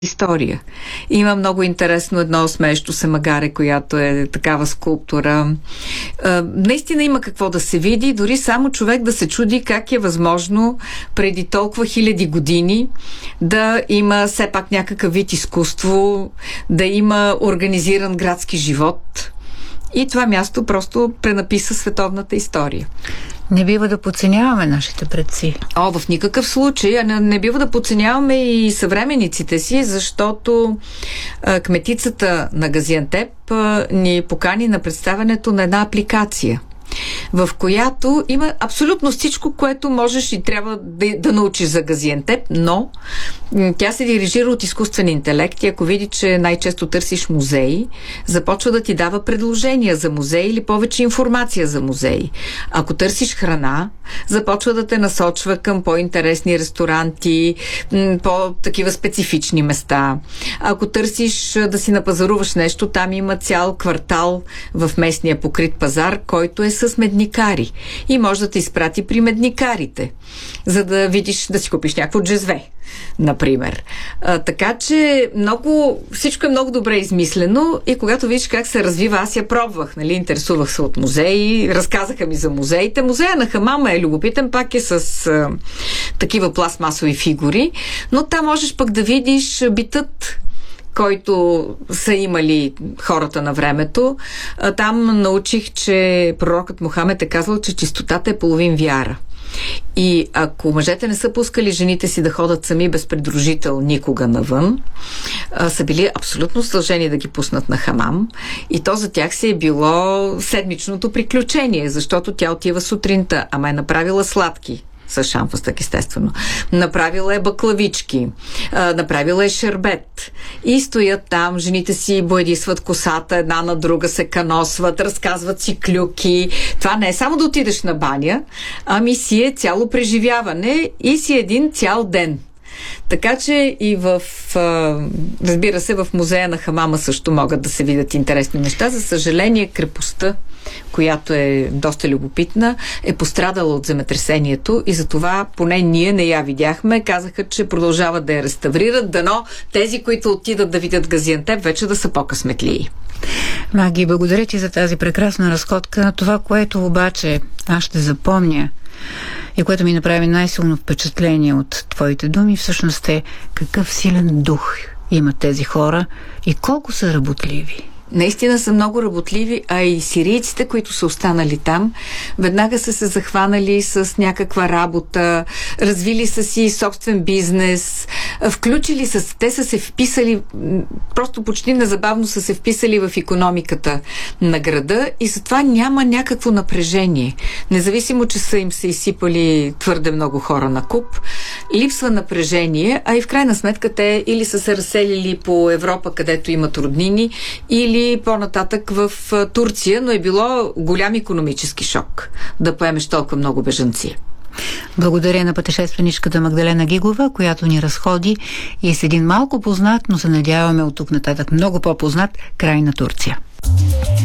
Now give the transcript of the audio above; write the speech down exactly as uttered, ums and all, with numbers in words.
история. Има много интересно едно смеещо се магаре, която е такава скулптура. А, наистина има какво да се види, дори само човек да се чуди как е възможно преди толкова хиляди години да има все пак някакъв вид изкуство, да има организиран градски живот. И това място просто пренаписа световната история. Не бива да подценяваме нашите предци. О, в никакъв случай. Не, не бива да подценяваме и съвременниците си, защото а, кметицата на Газиантеп а, ни покани на представянето на една апликация, в която има абсолютно всичко, което можеш и трябва да, да научиш за Газиантеп, но тя се дирижира от изкуствен интелект и ако види, че най-често търсиш музеи, започва да ти дава предложения за музеи или повече информация за музеи. Ако търсиш храна, започва да те насочва към по-интересни ресторанти, по-такива специфични места. Ако търсиш да си напазаруваш нещо, там има цял квартал в местния покрит пазар, който е с медникари. И може да те изпрати при медникарите, за да видиш, да си купиш някакво джезве, например. А, така че много, всичко е много добре измислено и когато видиш как се развива, аз я пробвах, нали, интересувах се от музеи, разказаха ми за музеите. Музея на Хамама е любопитен, пак е с а, такива пластмасови фигури, но там можеш пък да видиш битът, който са имали хората на времето. Там научих, че пророкът Мохамед е казал, че чистотата е половин вяра. И ако мъжете не са пускали жените си да ходят сами без придружител никога навън, са били абсолютно задължени да ги пуснат на хамам. И то за тях си е било седмичното приключение, защото тя отива сутринта, ама е направила сладки с шамфастък, естествено. Направила е баклавички, а, направила е шербет. И стоят там, жените си боядисват косата, една на друга се каносват, разказват си клюки. Това не е само да отидеш на баня, ами си е цяло преживяване и си един цял ден. Така че и в, разбира се, в музея на Хамама също могат да се видят интересни неща. За съжаление, крепостта, която е доста любопитна, е пострадала от земетресението и затова поне ние не я видяхме. Казаха, че продължават да я реставрират, дано тези, които отидат да видят Газиантеп, вече да са по-късметлии. Маги, благодаря ти за тази прекрасна разходка. На това, което обаче аз ще запомня и което ми направи най-силно впечатление от твоите думи, всъщност е какъв силен дух имат тези хора и колко са работливи. Наистина са много работливи, а и сирийците, които са останали там, веднага са се захванали с някаква работа, развили са си собствен бизнес, включили са, те са се вписали, просто почти незабавно са се вписали в икономиката на града и затова няма някакво напрежение. Независимо, че са им се изсипали твърде много хора на куп, липсва напрежение, а и в крайна сметка те или са се разселили по Европа, където имат роднини, или по-нататък в Турция, но е било голям икономически шок да поемеш толкова много бежанци. Благодаря на пътешественичката Магдалена Гигова, която ни разходи и е с един малко познат, но се надяваме от тук нататък много по-познат край на Турция.